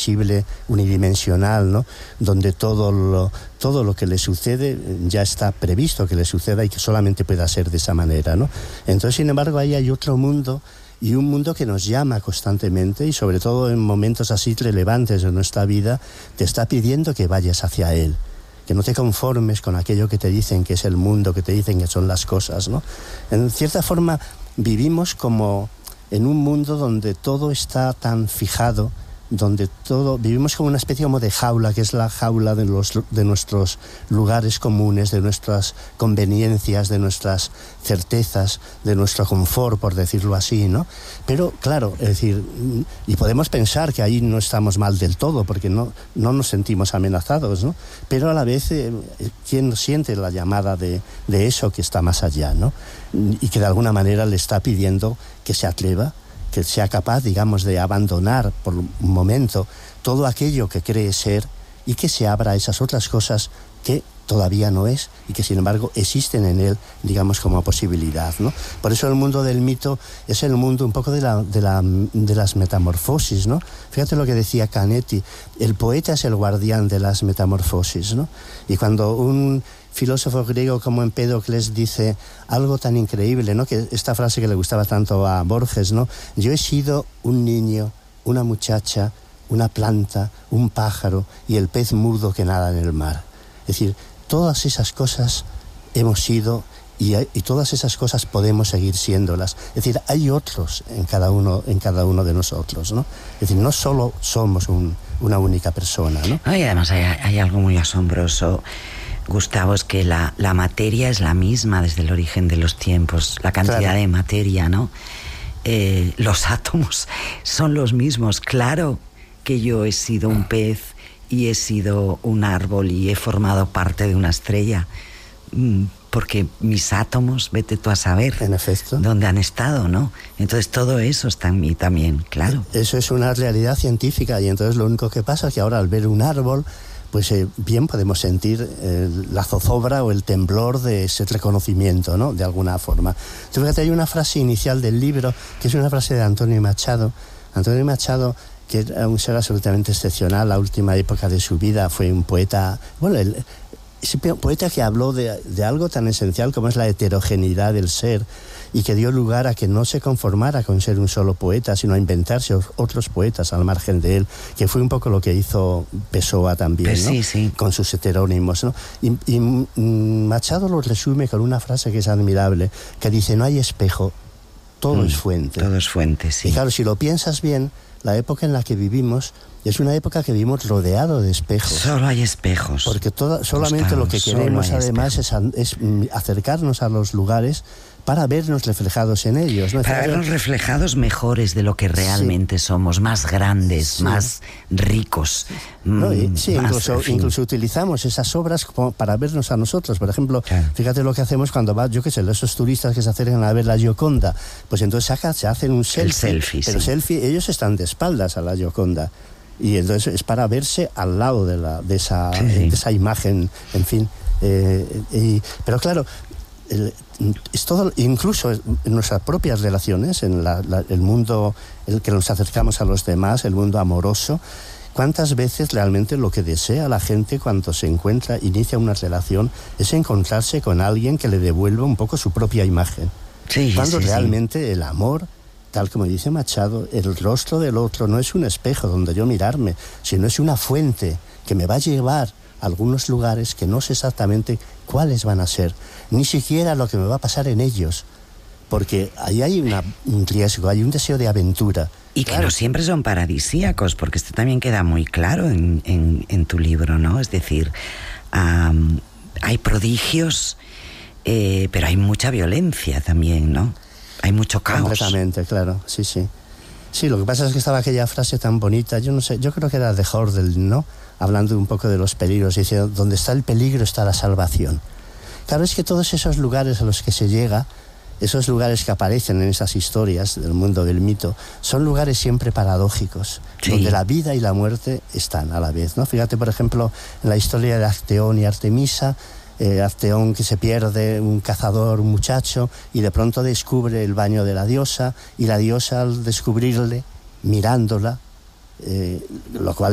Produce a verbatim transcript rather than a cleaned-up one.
inaccesible, unidimensional, ¿no? Donde todo lo, todo lo que le sucede ya está previsto que le suceda y que solamente pueda ser de esa manera, ¿no? Entonces, sin embargo, ahí hay otro mundo, y un mundo que nos llama constantemente, y sobre todo en momentos así relevantes de nuestra vida, te está pidiendo que vayas hacia él, que no te conformes con aquello que te dicen que es el mundo, que te dicen que son las cosas, ¿no? En cierta forma vivimos como en un mundo donde todo está tan fijado, donde todo, vivimos como una especie como de jaula, que es la jaula de, los, de nuestros lugares comunes, de nuestras conveniencias, de nuestras certezas, de nuestro confort, por decirlo así, ¿no? Pero, claro, es decir, y podemos pensar que ahí no estamos mal del todo, porque no, no nos sentimos amenazados, ¿no? Pero a la vez, eh, ¿quién siente la llamada de, de eso que está más allá, ¿no? Y que de alguna manera le está pidiendo que se atreva, que sea capaz, digamos, de abandonar por un momento todo aquello que cree ser y que se abra a esas otras cosas que todavía no es y que sin embargo existen en él, digamos, como posibilidad, ¿no? Por eso el mundo del mito es el mundo un poco de, la, de, la, de las metamorfosis, ¿no? Fíjate lo que decía Canetti, el poeta es el guardián de las metamorfosis, ¿no? Y cuando un filósofo griego como Empédocles dice algo tan increíble, ¿no? Que esta frase que le gustaba tanto a Borges, ¿no? Yo he sido un niño, una muchacha, una planta, un pájaro y el pez mudo que nada en el mar. Es decir, todas esas cosas hemos sido y, y todas esas cosas podemos seguir siéndolas. Es decir, hay otros en cada uno, en cada uno de nosotros, ¿no? Es decir, no solo somos un, una única persona, ¿no? Y además hay, hay algo muy asombroso, Gustavo, es que la, la materia es la misma desde el origen de los tiempos, la cantidad claro. de materia, ¿no? Eh, los átomos son los mismos. Claro que yo he sido un pez y he sido un árbol y he formado parte de una estrella, porque mis átomos, vete tú a saber en efecto dónde han estado, ¿no? Entonces todo eso está en mí también, claro. Eso es una realidad científica, y entonces lo único que pasa es que ahora al ver un árbol, pues eh, bien podemos sentir eh, la zozobra o el temblor de ese reconocimiento, ¿no? De alguna forma. Entonces, fíjate, hay una frase inicial del libro, que es una frase de Antonio Machado. Antonio Machado, que era un ser absolutamente excepcional, la última época de su vida, fue un poeta, bueno, el, ese poeta que habló de, de algo tan esencial como es la heterogeneidad del ser, y que dio lugar a que no se conformara con ser un solo poeta, sino a inventarse otros poetas al margen de él, que fue un poco lo que hizo Pessoa también, pues ¿no? Sí, sí. Con sus heterónimos, ¿no? Y, y Machado lo resume con una frase que es admirable, que dice: no hay espejo, todo mm, es fuente. Todo es fuente, sí. Y claro, si lo piensas bien, la época en la que vivimos es una época que vivimos rodeado de espejos. Solo hay espejos. Porque toda, solamente Gustavo, lo que queremos además es, es acercarnos a los lugares para vernos reflejados en ellos, ¿no? Para vernos reflejados mejores de lo que realmente sí. somos, más grandes, sí. más ricos. No, y, mmm, sí, más, incluso, en fin. incluso utilizamos esas obras como para vernos a nosotros. Por ejemplo, claro. fíjate lo que hacemos cuando va, yo qué sé, esos turistas que se acercan a ver la Gioconda, pues entonces saca, se hacen un selfie. El selfie, pero sí. selfie, ellos están de espaldas a la Gioconda. Y entonces es para verse al lado de, la, de, esa, sí, sí. de esa imagen, en fin. Eh, y, pero claro, el, es todo, incluso en nuestras propias relaciones, en la, la, el mundo en el que nos acercamos a los demás, el mundo amoroso, ¿cuántas veces realmente lo que desea la gente cuando se encuentra, inicia una relación, es encontrarse con alguien que le devuelva un poco su propia imagen? Sí, cuando sí, realmente sí. el amor, tal como dice Machado, el rostro del otro no es un espejo donde yo mirarme, sino es una fuente que me va a llevar a algunos lugares que no sé exactamente cuáles van a ser, ni siquiera lo que me va a pasar en ellos, porque ahí hay una, un riesgo, hay un deseo de aventura. Y que claro. no siempre son paradisíacos, porque esto también queda muy claro en, en, en tu libro, ¿no? Es decir, um, hay prodigios, eh, pero hay mucha violencia también, ¿no? Hay mucho caos. Completamente, claro, sí, sí. Sí, lo que pasa es que estaba aquella frase tan bonita, yo no sé, yo creo que era de Hordel, ¿no? Hablando un poco de los peligros, diciendo, donde está el peligro está la salvación. Claro, es que todos esos lugares a los que se llega, esos lugares que aparecen en esas historias del mundo del mito, son lugares siempre paradójicos, sí. donde la vida y la muerte están a la vez, ¿no? Fíjate, por ejemplo, en la historia de Acteón y Artemisa, Eh, Acteón que se pierde, un cazador, un muchacho, y de pronto descubre el baño de la diosa, y la diosa al descubrirle, mirándola, eh, lo cual